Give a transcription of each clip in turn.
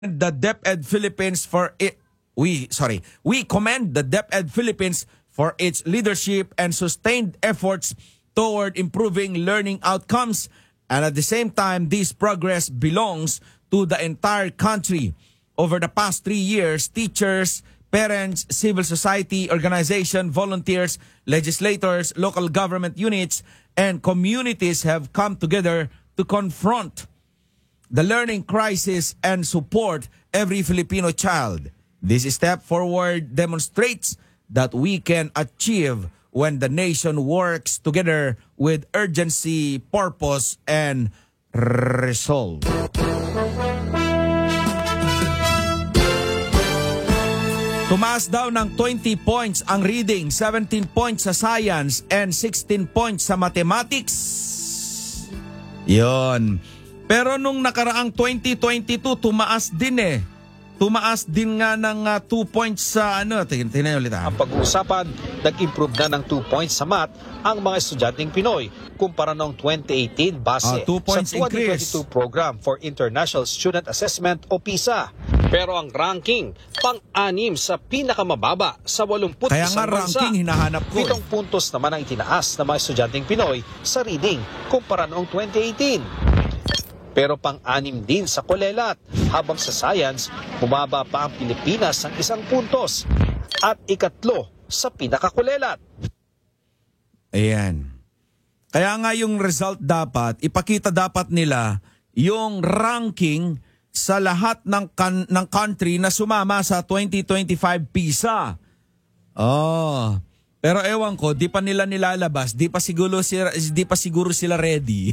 the DepEd Philippines for it. We commend the DepEd Philippines for its leadership and sustained efforts toward improving learning outcomes, and at the same time, this progress belongs to the entire country. Over the past 3 years, teachers, parents, civil society organization, volunteers, legislators, local government units, and communities have come together to confront the learning crisis and support every Filipino child. This step forward demonstrates that we can achieve when the nation works together with urgency, purpose, and resolve. Tumaas daw ng 20 points ang reading, 17 points sa science, and 16 points sa mathematics. Yon. Pero nung nakaraang 2022, tumaas din eh. Tumaas din nga ng 2 points sa tingnan ulit Ang pag-uusapan, nag-improve na ng 2 points sa math ang mga estudyanteng Pinoy kumpara noong 2018 base 2 points sa 2022 increase. Program for International Student Assessment o PISA. Pero ang ranking, pang-anim sa pinakamababa sa 81 Kaya nga bansa. ranking hinahanap ko. 7 puntos naman ang itinaas ng mga estudyanteng Pinoy sa reading kumpara noong 2018. Pero pang-anim din sa kolelat, habang sa science, bumaba pa ang Pilipinas ng 1 puntos at ikatlo sa pinakakulelat. Ayan. Kaya nga yung result dapat, ipakita dapat nila yung ranking sa lahat ng country na sumama sa 2025 PISA. Oh. Pero ewan ko, di pa nila nilalabas, di pa siguro sila ready.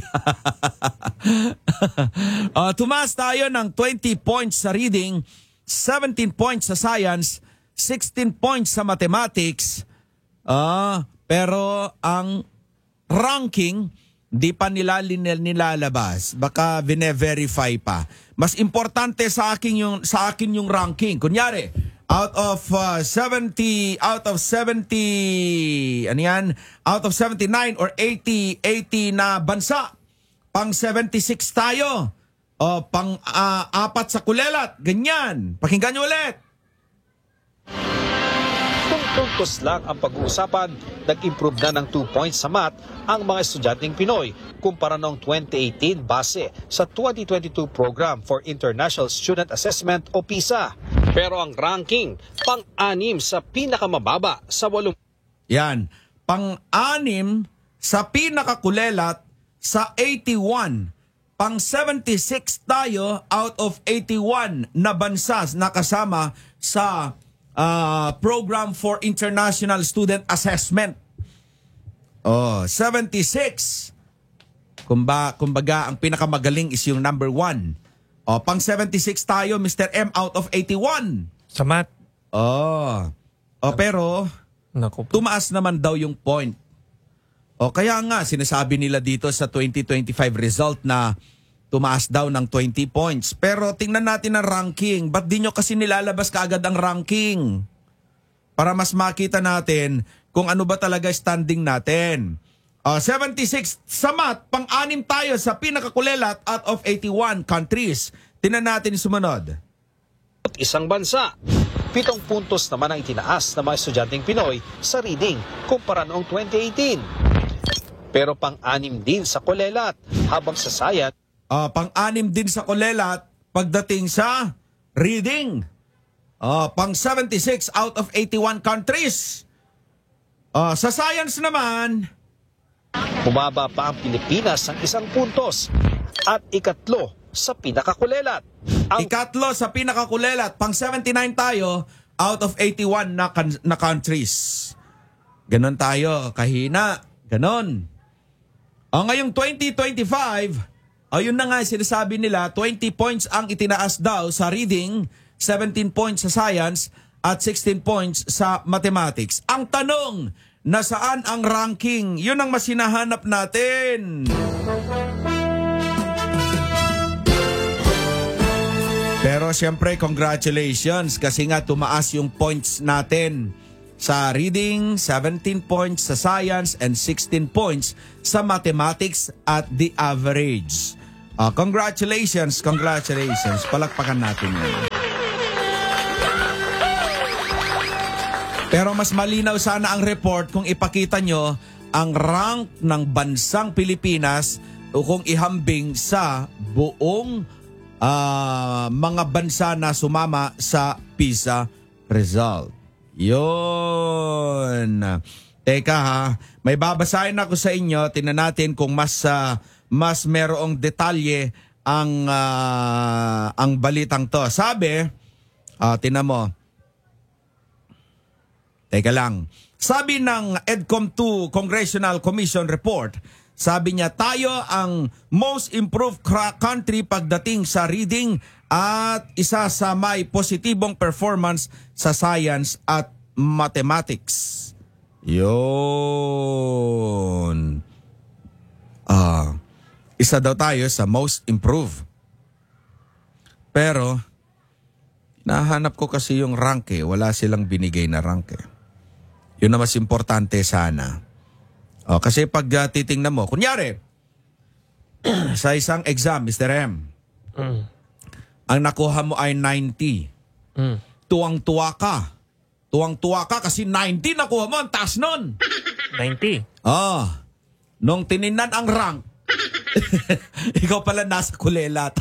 Tumaas tayo ng 20 points sa reading, 17 points sa science, 16 points sa mathematics. Pero ang ranking, di pa nila nilalabas. Baka vine-verify pa. Mas importante sa akin yung ranking. Kunyari, out of 79 or 80 na bansa, pang 76 tayo. O pang 4 sa kulelat, ganyan. Pakinggan nyo ulit. Kung puntos lang ang pag-uusapan, nag-improve na ng 2 points sa math ang mga estudyanteng Pinoy kumpara noong 2018 base sa 2022 Program for International Student Assessment o PISA. Pero ang ranking, pang-anim sa pinakamababa sa 8. Yan, pang-anim sa pinakakulelat sa 81. Pang-76 tayo out of 81 na bansa na kasama sa Program for International Student Assessment. 76. Kumbaga, ang pinakamagaling is yung number 1. Pang 76 tayo, Mr. M, out of 81. Sa math. Pero tumaas naman daw yung point. Kaya nga, sinasabi nila dito sa 2025 result na tumaas daw ng 20 points. Pero tingnan natin ang ranking. Ba't di nyo kasi nilalabas kaagad ang ranking? Para mas makita natin kung ano ba talaga standing natin. 76 sa math, pang-anim tayo sa pinakakulelat out of 81 countries. Tingnan natin yung sumunod. Isang bansa. 7 puntos naman ang itinaas ng mga estudyanteng Pinoy sa reading kumpara noong 2018. Pero pang-anim din sa kolelat, habang sa science, pang-anim din sa kolelat pagdating sa reading. Pang 76 out of 81 countries. Sa science naman, bumaba pa ang Pilipinas ng 1 puntos at ikatlo sa pinakakulelat. Ikatlo sa pinakakulelat, pang 79 tayo out of 81 na countries. Ganon tayo, kahina. Ganon. Ngayong 2025, ayun na nga sinasabi nila, 20 points ang itinaas daw sa reading, 17 points sa science, at 16 points sa mathematics. Ang tanong, nasaan ang ranking? Yun ang mas hinahanap natin. Pero siyempre, congratulations kasi nga tumaas yung points natin. Sa reading, 17 points sa science, and 16 points sa mathematics at the average. Congratulations. Palakpakan natin yun. Pero mas malinaw sana ang report kung ipakita nyo ang rank ng bansang Pilipinas o kung ihambing sa buong mga bansa na sumama sa PISA result. Yun. Teka ha, may babasahin ako sa inyo. Tingnan natin kung mas merong detalye ang balitang to. Sabi, tingnan mo. Teka lang. Sabi ng EDCOM2 Congressional Commission Report, sabi niya tayo ang most improved country pagdating sa reading at isa sa may positibong performance sa science at mathematics. Yun. Isa daw tayo sa most improved. Pero, nahanap ko kasi yung rank eh. Wala silang binigay na rank eh. Yun na mas importante sana. Kasi pag titingnan mo, kunyari, sa isang exam, Mr. M, ang nakuha mo ay 90. Tuwang-tuwa ka. Tuwang-tuwa ka kasi 90 nakuha mo, ang taas nun. 90? Nung tininan ang rank, ikaw pala nasa kulelat.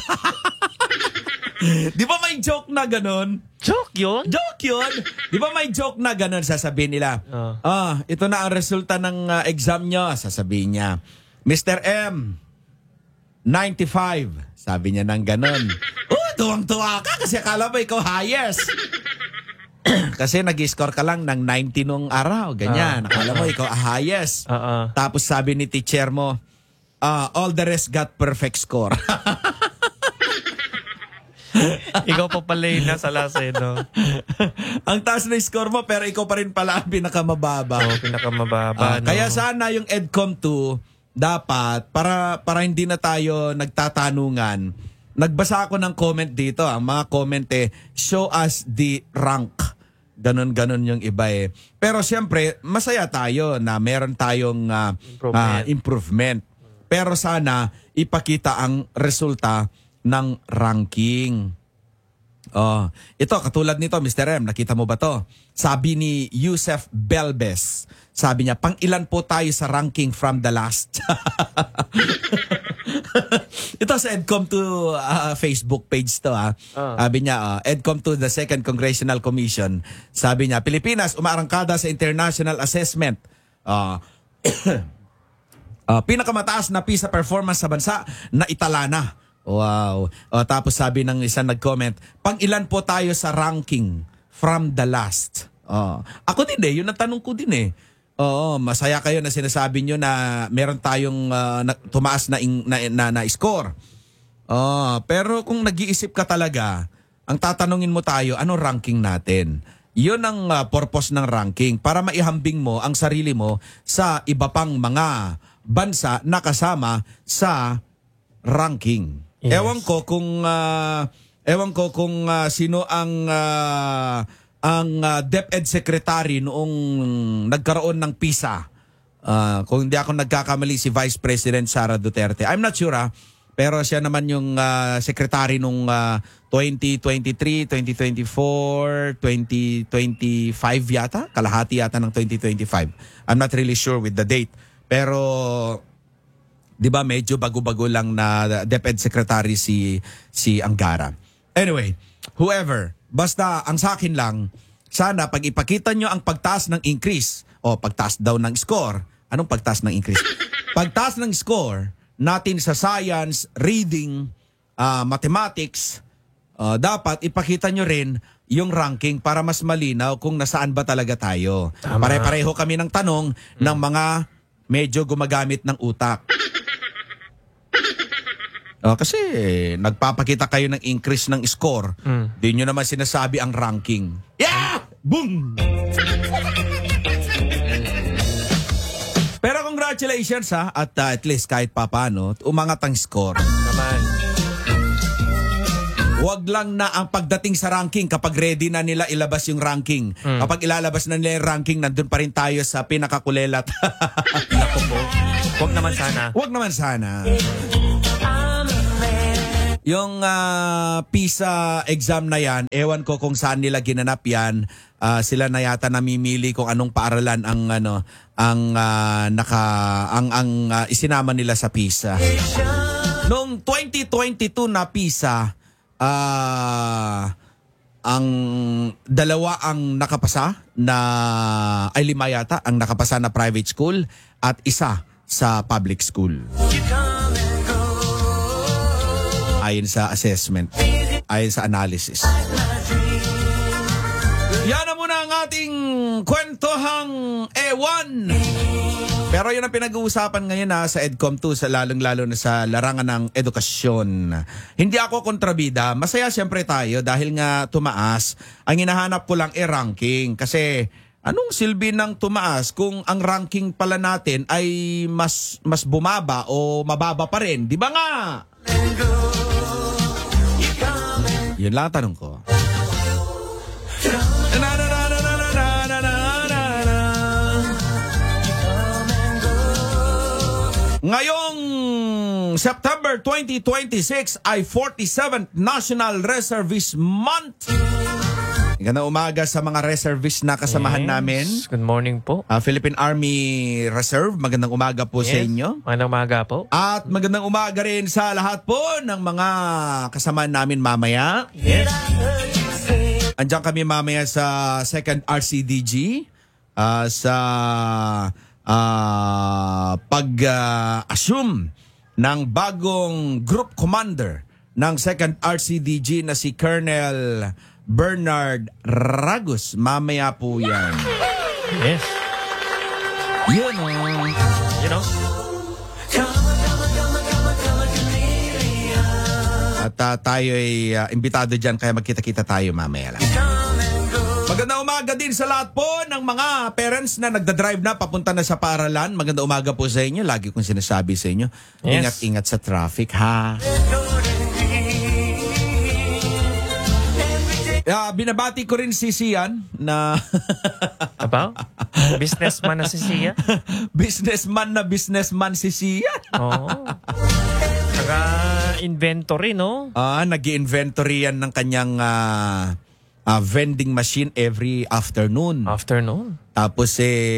Di ba may joke na ganun? Joke yun? Joke yun. Di ba may joke na ganun? Sasabihin nila, ito na ang resulta ng exam nyo. Sasabihin niya, Mr. M, 95. Sabi niya ng ganun. Tuwang-tuwa ka kasi akala mo ikaw highest. Kasi nag-score ka lang ng 90 nung araw. Ganyan. Akala mo ikaw highest. Tapos sabi ni teacher mo, all the rest got perfect score. Ikaw pa pala yun nasa lase, no? Ang taas na score mo, pero ikaw pa rin pala ang pinakamababa. Pinakamababa, no? Kaya sana yung EDCOM 2, dapat, para hindi na tayo nagtatanungan, nagbasa ako ng comment dito. Ang mga comment show us the rank. Ganon yung iba eh. Pero siyempre, masaya tayo na meron tayong improvement. Pero sana, ipakita ang resulta ng ranking. Ito, katulad nito, Mr. M, nakita mo ba to? Sabi ni Yusef Belbes, sabi niya, pang-ilan po tayo sa ranking from the last? Ito sa EDCOM 2 Facebook page to. Sabi niya, EDCOM 2, the Second Congressional Commission, sabi niya, Pilipinas, umaarangkada sa international assessment. Pinakamataas na PISA performance sa bansa na itala na. Wow. Tapos sabi ng isang nag-comment, pang-ilan po tayo sa ranking from the last? Ako din yun ang tanong ko din masaya kayo na sinasabi nyo na meron tayong tumaas na score. Pero kung nag-iisip ka talaga, ang tatanungin mo tayo, anong ranking natin? Yun ang purpose ng ranking, para maihambing mo ang sarili mo sa iba pang mga bansa na kasama sa ranking. Yes. Ewan ko kung sino ang DepEd Secretary noong nagkaroon ng PISA. Kung hindi ako nagkakamali, si Vice President Sara Duterte. I'm not sure pero siya naman yung secretary nung 2023, 2024, 2025 yata. Kalahati yata ng 2025. I'm not really sure with the date. Pero di ba medyo bago-bago lang na DepEd Secretary si Angara. Anyway, whoever, basta ang sa akin lang, sana pag ipakita nyo ang pagtaas ng increase o pagtaas daw ng score. Anong pagtaas ng increase? Pagtaas ng score natin sa science, reading, mathematics, dapat ipakita nyo rin yung ranking para mas malinaw kung nasaan ba talaga tayo. Tama. Pare-pareho kami ng tanong ng mga medyo gumagamit ng utak. Kasi nagpapakita kayo ng increase ng score. Di nyo naman sinasabi ang ranking. Yeah! Boom! Pero congratulations at least kahit papano, umangat ang score. Naman. Huwag lang na ang pagdating sa ranking kapag ready na nila ilabas yung ranking. Kapag ilalabas na nila yung ranking, nandun pa rin tayo sa pinakakulelat. Naku po. Huwag naman sana. Huwag naman sana. Yung PISA exam na yan, ewan ko kung saan nila ginanap yan. Sila na yata namimili kung anong paaralan ang isinama nila sa PISA. Noong 2022 na PISA, ang dalawa ang nakapasa ay 5 yata ang nakapasa na private school at isa sa public school. Ayon sa assessment, ayon sa analysis. Yan na muna ang ating kwentohang ewan. Pero yun ang pinag-uusapan ngayon sa EDCOM 2, lalong-lalo na sa larangan ng edukasyon. Hindi ako kontrabida. Masaya siyempre tayo dahil nga tumaas. Ang hinahanap ko lang ranking. Kasi anong silbi ng tumaas kung ang ranking pala natin ay mas bumaba o mababa pa rin? Di ba nga? Yun lang ang tanong ko. Ngayong September 2026 ay 47th National Reservist Month. Magandang umaga sa mga reservist na kasamahan namin. Good morning po. Philippine Army Reserve, magandang umaga po sa inyo. Magandang umaga po. At magandang umaga rin sa lahat po ng mga kasamahan namin mamaya. Yes. Andiyan kami mamaya sa 2nd RCDG sa pag-assume ng bagong group commander ng 2nd RCDG na si Colonel Bernard Ragus. Mamaya po yan. Yes. Yun You know? At tayo ay imbitado dyan kaya magkita-kita tayo mamaya lang. Magandang umaga din sa lahat po ng mga parents na nagdadrive na papunta na sa paaralan. Magandang umaga po sa inyo. Lagi kong sinasabi sa inyo, Yes. ingat-ingat sa traffic ha. Binabati ko rin si Sian na About? Businessman na si Sia? businessman si Sian. Oo. Naka-inventory, no? Nag-inventory yan ng kanyang vending machine every afternoon. Afternoon. Tapos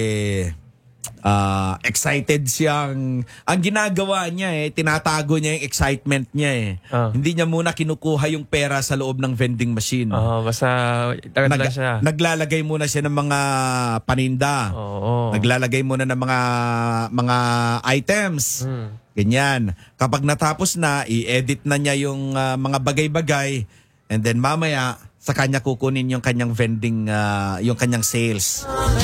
excited siyang, ang ginagawa niya tinatago niya yung excitement niya Hindi niya muna kinukuha yung pera sa loob ng vending machine. Basta lang siya. Naglalagay muna siya ng mga paninda. Oo. Naglalagay muna ng mga items. Ganyan. Kapag natapos na, i-edit na niya yung mga bagay-bagay, and then mamaya sa kanya kukunin yung kanyang vending, yung kanyang sales.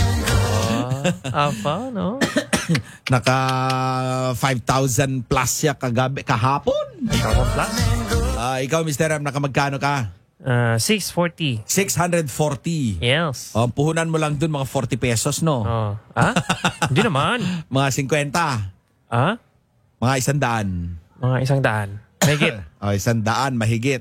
Apa, no? Naka 5,000 plus siya kahapon. Ikaw plus? Ikaw, Mr. M, nakamagkano ka? 640. 640. Yes. Puhunan mo lang dun mga 40 pesos, no? Hindi naman. Mga 50. Mga 100. Mga 100. Mahigit. 100, mahigit.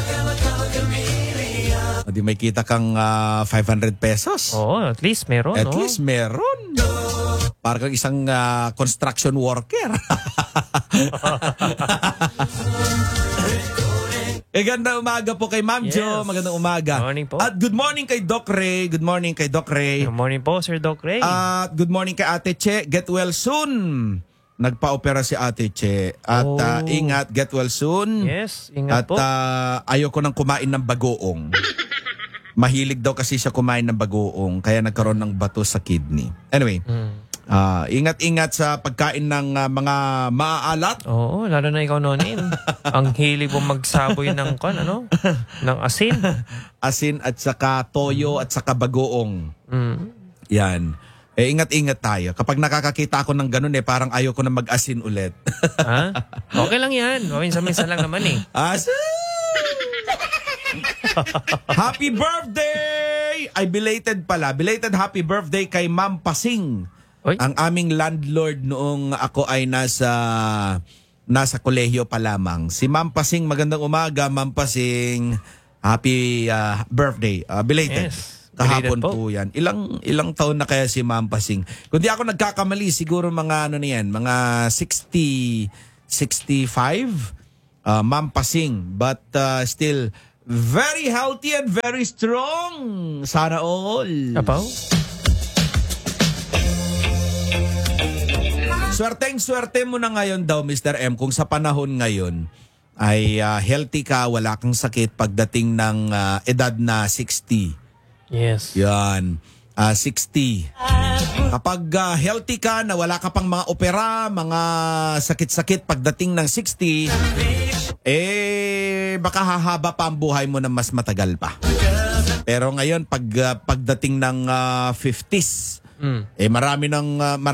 Di may kita kang 500 pesos. At least meron, At least meron. Parang isang construction worker. Ganda umaga po kay Ma'am Jo. Yes. Magandang umaga. Morning po. At good morning kay Doc Ray. Good morning kay Doc Ray. Good morning po, Sir Doc Ray. At good morning kay Ate Che. Get well soon. Nagpa-opera si Ate Che. At ingat, get well soon. Yes, ingat po. At ayoko nang kumain ng bagoong. Mahilig daw kasi siya kumain ng bagoong, kaya nagkaroon ng bato sa kidney. Anyway, ingat-ingat sa pagkain ng mga maaalat. Oo, lalo na ikaw nonin. Ang hilig mo magsaboy ng ng asin. Asin at saka toyo at saka bagoong. Yan. Ingat-ingat tayo. Kapag nakakakita ako ng ganun, parang ayoko na mag-asin ulit. Okay lang yan. Minsan-minsan lang naman Asin! Happy birthday! Ay, belated pala. Belated happy birthday kay Ma'am Pasing. Oy? Ang aming landlord noong ako ay nasa kolehiyo pa lamang. Si Ma'am Pasing, magandang umaga, Ma'am Pasing. Happy birthday. Belated. Yes. Kahapon Belated po yan. Ilang taon na kaya si Ma'am Pasing? Kung di ako nagkakamali, siguro mga mga 60, 65. mampasing. But still, very healthy and very strong. Sana all. Apaw? Swerteng-swerte mo na ngayon daw, Mr. M, kung sa panahon ngayon ay healthy ka, wala kang sakit pagdating ng edad na 60. Yes. Yan. 60. Kapag healthy ka na wala ka pang mga opera, mga sakit-sakit pagdating ng 60, baka hahaba pa ang buhay mo na mas matagal pa. Pero ngayon, pagdating ng 50s, marami ng